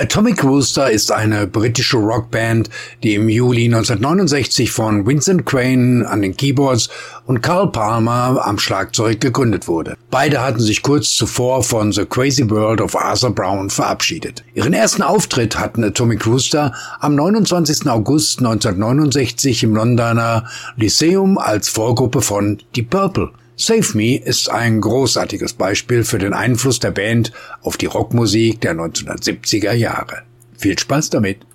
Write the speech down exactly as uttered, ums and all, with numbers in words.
Atomic Rooster ist eine britische Rockband, die im Juli neunzehnhundertneunundsechzig von Vincent Crane an den Keyboards und Carl Palmer am Schlagzeug gegründet wurde. Beide hatten sich kurz zuvor von The Crazy World of Arthur Brown verabschiedet. Ihren ersten Auftritt hatten Atomic Rooster am neunundzwanzigsten August neunzehnhundertneunundsechzig im Londoner Lyceum als Vorgruppe von Deep Purple. Save Me ist ein großartiges Beispiel für den Einfluss der Band auf die Rockmusik der neunzehnhundertsiebziger Jahre. Viel Spaß damit!